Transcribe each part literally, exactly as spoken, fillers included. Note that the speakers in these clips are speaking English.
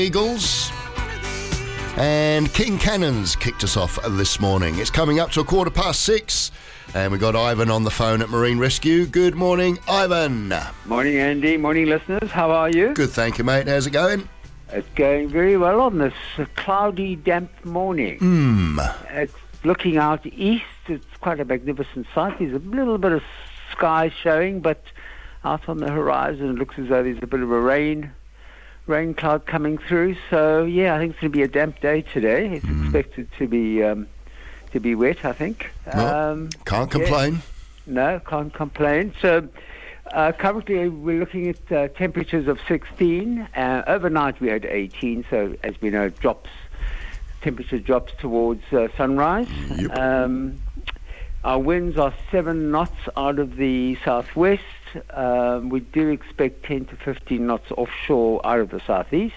Eagles. And King Cannons kicked us off this morning. It's coming up to a quarter past six. And we've got Ivan on the phone at Marine Rescue. Good morning, Ivan. Morning, Andy. Morning, listeners. How are you? Good, thank you, mate. How's it going? It's going very well on this cloudy, damp morning. Mm. It's looking out east. It's quite a magnificent sight. There's a little bit of sky showing, but out on the horizon it looks as though there's a bit of a rain rain cloud coming through. So, yeah, I think it's going to be a damp day today. It's mm. expected to be um, to be wet, I think. Well, um, can't complain. Yeah. No, can't complain. So, uh, currently we're looking at uh, temperatures of sixteen. Uh, overnight we had eighteen, so as we know, it drops. Temperature drops towards uh, sunrise. Yep. Um, our winds are seven knots out of the southwest. Um, we do expect ten to fifteen knots offshore out of the southeast.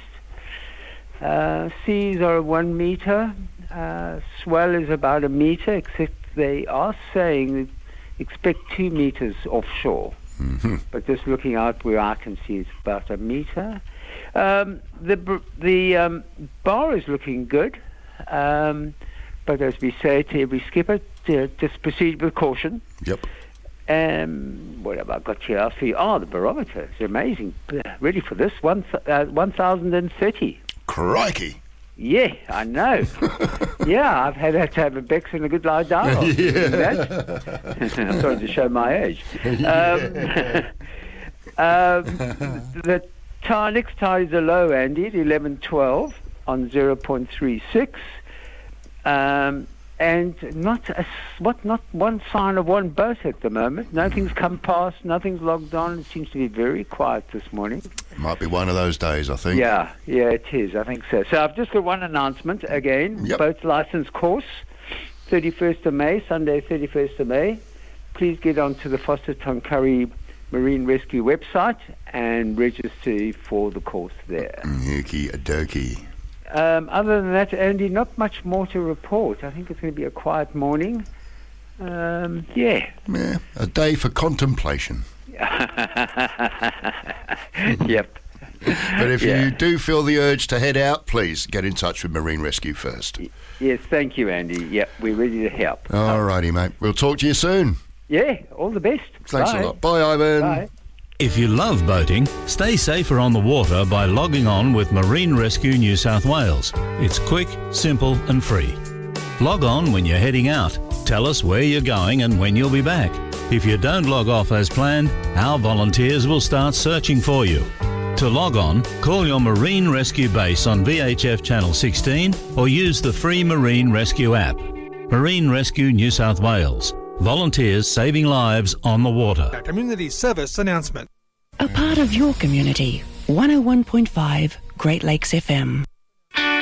Uh, seas are one meter. Uh, swell is about a meter, except they are saying expect two meters offshore. Mm-hmm. But just looking out where I can see, it's about a meter. Um, the the um, bar is looking good. Um, but as we say to every skipper, to just proceed with caution. Yep. Um, what have I got here for you? Oh, the barometer is amazing. Ready for this? One, uh, one thousand thirty. Crikey. Yeah, I know. Yeah, I've had, had to have a Bex and a good lie down. Yeah. I'm sorry to show my age. Um, um, the tide, next tide is a low, Andy, at eleven twelve on zero point three six. Um, and not a, what, not one sign of one boat at the moment. Nothing's come past, nothing's logged on. It seems to be very quiet this morning. Might be one of those days, I think. Yeah, yeah, it is. I think so. So I've just got one announcement again. Yep. Boat license course, thirty-first of May, Sunday, thirty-first of May. Please get onto the Foster Tonkari Marine Rescue website and register for the course there. Okie dokie. Um, other than that, Andy, not much more to report. I think it's going to be a quiet morning. Um, yeah. Yeah, a day for contemplation. Yep. But if Yeah. you do feel the urge to head out, please get in touch with Marine Rescue first. Yes, thank you, Andy. Yep, we're ready to help. All righty, mate. We'll talk to you soon. Yeah, all the best. Thanks Bye. a lot. Bye, Ivan. Bye. If you love boating, stay safer on the water by logging on with Marine Rescue New South Wales. It's quick, simple and free. Log on when you're heading out. Tell us where you're going and when you'll be back. If you don't log off as planned, our volunteers will start searching for you. To log on, call your Marine Rescue base on V H F Channel sixteen or use the free Marine Rescue app. Marine Rescue New South Wales. Volunteers saving lives on the water. A community service announcement. A part of your community. one oh one point five Great Lakes F M.